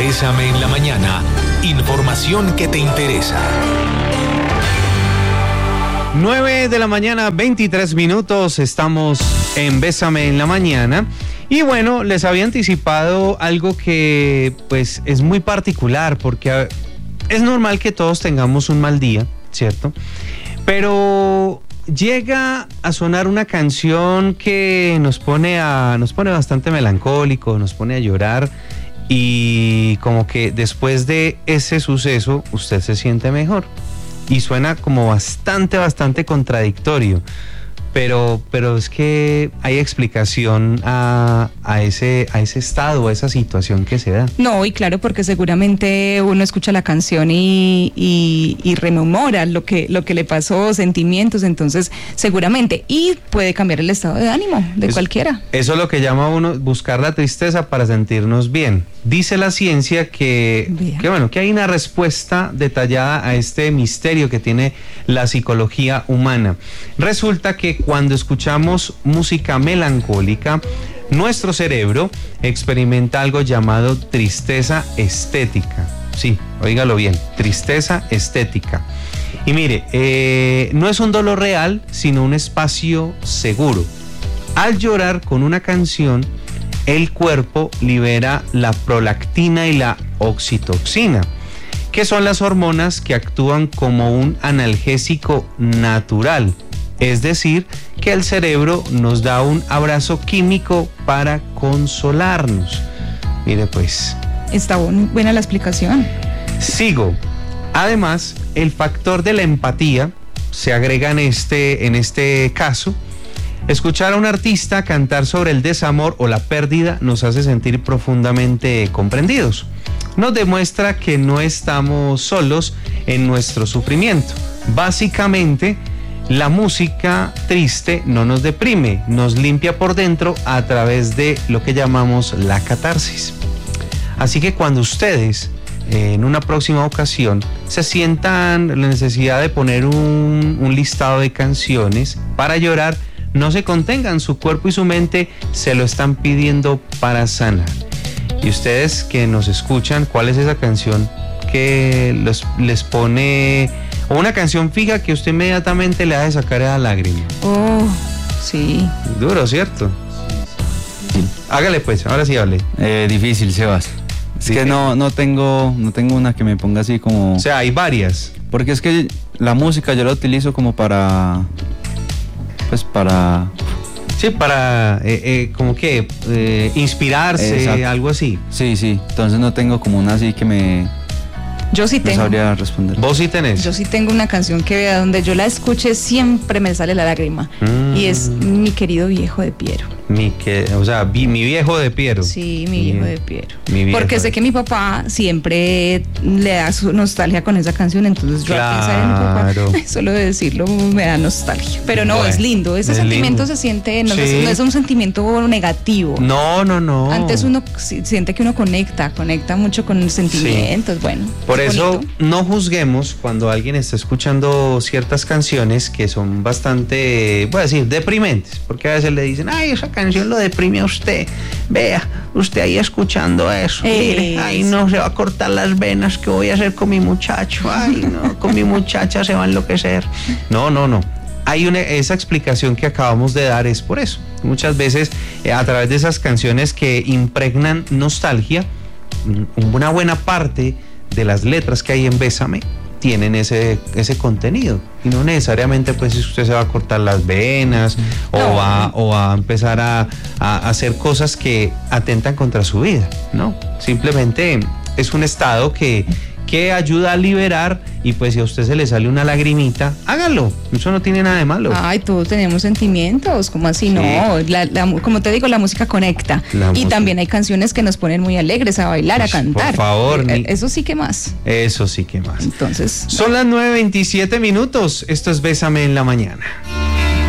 Bésame en la mañana. Información que te interesa. 9 de la mañana, 23 minutos. Estamos en Bésame en la mañana. Y bueno, les había anticipado algo que pues es muy particular, porque es normal que todos tengamos un mal día, ¿cierto? Pero llega a sonar una canción que nos pone bastante melancólico, nos pone a llorar, y como que después de ese suceso usted se siente mejor. Y suena como bastante contradictorio. Pero es que hay explicación a ese estado, a esa situación que se da. No, y claro, porque seguramente uno escucha la canción y rememora lo que le pasó, sentimientos, entonces seguramente, y puede cambiar el estado de ánimo de cualquiera. Eso es lo que llama uno buscar la tristeza para sentirnos bien. Dice la ciencia que hay una respuesta detallada a este misterio que tiene la psicología humana. Resulta que cuando escuchamos música melancólica, nuestro cerebro experimenta algo llamado tristeza estética. Sí, óigalo bien, tristeza estética. Y mire, no es un dolor real, sino un espacio seguro. Al llorar con una canción, el cuerpo libera la prolactina y la oxitocina, que son las hormonas que actúan como un analgésico natural. Es decir, que el cerebro nos da un abrazo químico para consolarnos. Mire pues. Está buena la explicación. Sigo. Además, el factor de la empatía se agrega en este caso. Escuchar a un artista cantar sobre el desamor o la pérdida nos hace sentir profundamente comprendidos. Nos demuestra que no estamos solos en nuestro sufrimiento. Básicamente, la música triste no nos deprime, nos limpia por dentro a través de lo que llamamos la catarsis. Así que cuando ustedes en una próxima ocasión se sientan la necesidad de poner un listado de canciones para llorar, no se contengan, su cuerpo y su mente se lo están pidiendo para sanar. Y ustedes que nos escuchan, ¿cuál es esa canción que les pone, o una canción fija que usted inmediatamente le hace sacar esa lágrima? Oh, sí. Duro, ¿cierto? Sí. Hágale pues, ahora sí hable. Difícil, Sebas. Es que no tengo una que me ponga así como... O sea, hay varias. Porque es que la música yo la utilizo como para... Pues para... Sí, para como que inspirarse, exacto. Algo así. Sí, entonces no tengo como una así que me... Yo sí tengo. No sabría responder. ¿Vos sí tenés? Yo sí tengo una canción que donde yo la escuche siempre me sale la lágrima. Y es Mi querido viejo de Piero. Mi viejo de Piero. Sí, mi viejo de Piero. Porque sé de... que mi papá siempre le da su nostalgia con esa canción, entonces yo al pensar en mi papá, solo de decirlo me da nostalgia. Pero no, es lindo. Ese sentimiento lindo. Se siente, no es un sentimiento negativo. No. Antes uno siente que uno conecta mucho con sentimientos, bueno. Por eso bonito. no juzguemos cuando alguien está escuchando ciertas canciones que son bastante, voy a decir, deprimentes, porque a veces le dicen, ay, esa canción lo deprime a usted, vea, usted ahí escuchando eso, mire, ay no, se va a cortar las venas, ¿qué voy a hacer con mi muchacho? Ay no, con mi muchacha se va a enloquecer. No. Esa explicación que acabamos de dar es por eso. Muchas veces a través de esas canciones que impregnan nostalgia, una buena parte de las letras que hay en Bésame tienen ese contenido, y no necesariamente pues usted se va a cortar las venas o va a empezar a hacer cosas que atentan contra su vida, no, simplemente es un estado que ayuda a liberar, y pues si a usted se le sale una lagrimita, hágalo, eso no tiene nada de malo. Ay, todos tenemos sentimientos, ¿cómo así? Sí. No, como te digo, la música conecta, y también hay canciones que nos ponen muy alegres a bailar, a cantar. Por favor. Eso sí que más. Eso sí que más. Entonces. Son las 9:27 minutos, esto es Bésame en la mañana.